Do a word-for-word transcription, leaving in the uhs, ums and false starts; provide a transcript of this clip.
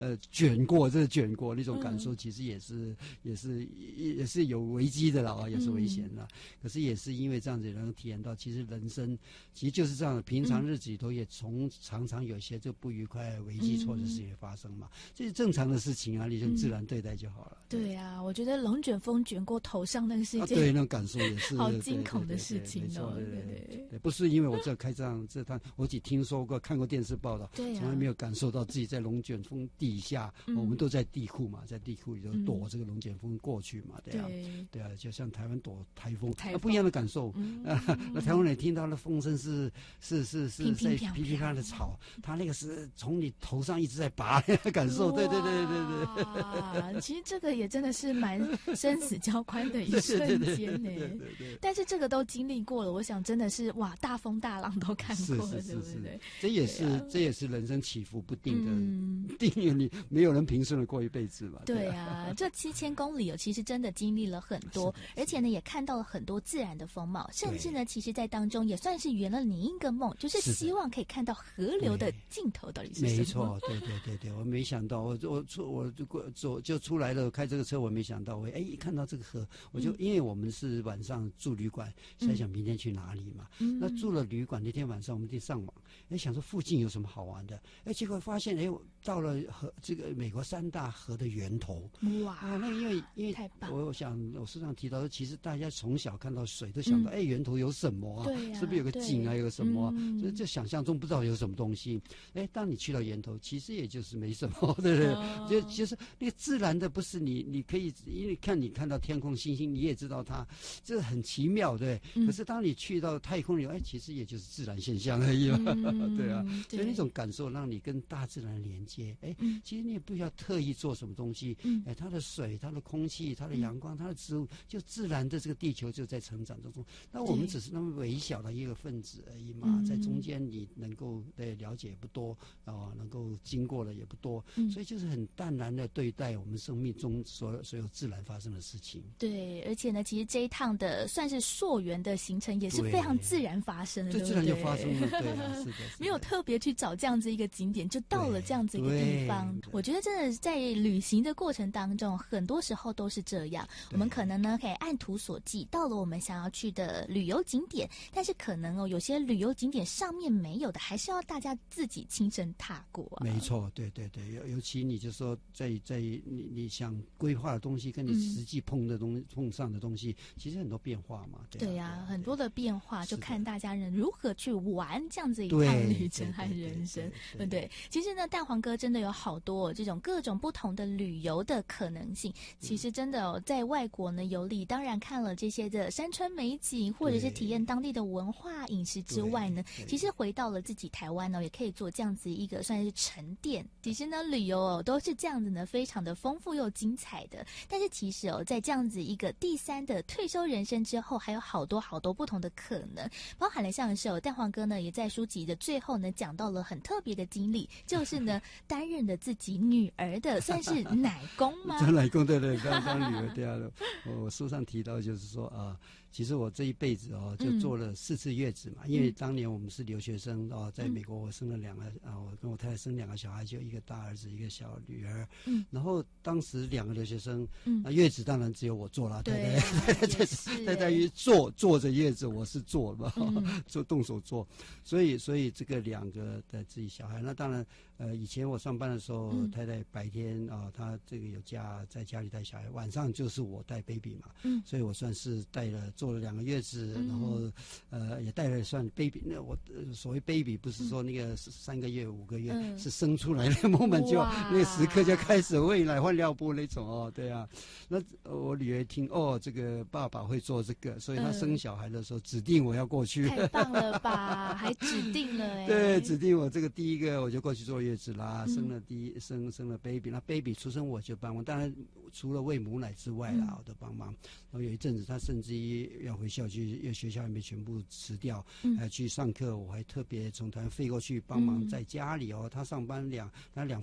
呃卷过，这卷过那种感受，其实也是、嗯、也是也是有危机的了啊，也是危险的、嗯。可是也是因为这样子能够体验到，其实人生其实就是这样的，平常日子里头也从常常有些这不愉快、危机、错的事情发生嘛，这是正常的事情啊，你就自然对待就好了。 嗯、对啊，我觉得龙卷风卷过头上那个是一件、 啊、对那种感受也是好惊恐的事情哦。 对对 对, 对, 对, 对，不是因为我这开这样这趟，我只听说过、看过电视报道， 对、啊， 从来没有感受到自己在龙卷风地下，嗯、我们都在地库嘛，在地库里头躲这个龙卷风过去嘛，对啊， 对, 对啊，就像台湾躲台风， 台风那不一样的感受。 嗯啊、那台湾人听到的风声是是是是乒在乒乓噼噼啪的吵，他那个是从你头上一直在拔的感受，对对对对对。 啊，其实这个也真的是蛮生死交关的一瞬间呢。 对对对。 但是这个都经历过了，我想真的是哇，大风大浪都看过了， 是是是是对不对？ 这也是、啊、这也是人生起伏不定的， 嗯、 定义你没有人平顺的过一辈子嘛。 对啊，这七千公里哦，其实真的经历了很多，而且呢，也看到了很多自然的风貌，甚至呢，其实在当中也算是圆了你一个梦，就是希望可以看到河流的尽头到底是什么。 没错，对对对对，我没想到，我我出我就走就出来了，开这个车，我没想到，我哎一看到这个河，我就、嗯、因为我们是晚上住旅馆，在想明天去哪里嘛。嗯、那住了旅馆那天晚上，我们就上网，哎想说附近有什么好玩的，哎结果发现哎到了河这个美国三大河的源头。 哇， 啊那因为因为我想我书上提到，其实大家从小看到水都想到，哎、嗯、源头有什么啊？ 对啊， 是不是有个井啊？有个什么、啊？ 嗯、 所以就想象中不知道有什么东西。哎，当你去到源头，其实也就是没什么，对不对？哦、就就是那个自然的，不是你你可以，因为看你看到天空星星，你也知道它这很奇妙，对。嗯、可是当你去到太空里，哎，其实也就是自然现象而已嘛，嗯、对啊。对，所以那种感受让你跟大自然连接，哎，嗯、其实你也不需要特意做什么东西，嗯、哎，它的水、它的空气、它的阳光、它的植物，就自然的这个地球就在成长当中。那我们只是那么微小的一个分子而已嘛，在中间你能够对了解也不多啊，能够经过的也不多，嗯、所以就是很淡然的对待我们生命中所所有自然发生的事情。 对，而且呢，其实这一趟的算是溯源的行程也是非常自然发生的，对不对？ 自然就发生了，对啊，是的，是的没有特别去找这样子一个景点，就到了这样子一个地方。我觉得真的在旅行的过程当中，很多时候都是这样。我们可能呢可以按图索骥，到了我们想要去的旅游景点，但是可能哦有些旅游景点上面没有的，还是要大家自己亲身踏过啊。 没错，对对对，尤尤其你就说在在你你想规划的东西，跟你实际碰的东西、嗯、碰上的东西，其实很多变化嘛。对呀、啊对啊，很多的变化，就看大家人如何去玩这样子一趟旅程和人生，对不对？其实呢，蛋黄哥真的有好多、哦、这种各种不同的旅游的可能性。其实真的、哦、在外国呢游历，当然看了这些的山川美景，或者是体验当地的文化饮食之外呢，其实回到了自己台湾呢，也可以做这样子一个算是沉淀。其实呢，旅游哦都是这样子呢，非常的丰富又精彩的。但是其实哦，在这样子一个第三的退休人生之后，还有好多好多不同的可能，包含了像是哦，蛋黄哥呢也在书籍的最后呢讲到了很特别的经历，就是呢担任了自己女儿的算是奶公吗？ 当奶公，对对，当当女儿对啊。我书上提到就是说啊、呃，其实我这一辈子哦，就做了四次月子嘛，嗯、因为当年我们是留学生哦，在美国我生了两个啊，我跟我太太生两个小孩，就一个大儿子，一个小女儿。嗯，然后当时两个留学生，嗯，啊、月子当然只有我做了， 对、 啊，太太太太于坐坐着月子，我是做嘛， 嗯、 做动手做，所以所以这个两个的自己小孩，那当然呃，以前我上班的时候，嗯、太太白天啊、呃，她这个有家在家里带小孩，晚上就是我带 baby 嘛，嗯，所以我算是带了做了两个月子，嗯、然后呃也带了算 baby， 那我、呃、所谓 baby 不是说那个三个月五个月，嗯、是生出来的 moment 就那个时刻就开始喂奶换尿布那种哦，对啊，那我女儿听哦，这个爸爸会做这个，所以她生小孩的时候指定我要过去， 太棒了吧，还指定了哎， 对，指定我这个第一个我就过去坐月子啦，嗯、生了第一生生了 baby， 那 baby 出生我就帮忙，当然除了喂母奶之外啦，嗯、我都帮忙。然后有一阵子他甚至于要回校去，因为学校还没全部辞掉，嗯、还去上课，我还特别从台湾飞过去帮忙在家里哦，他上班两他两。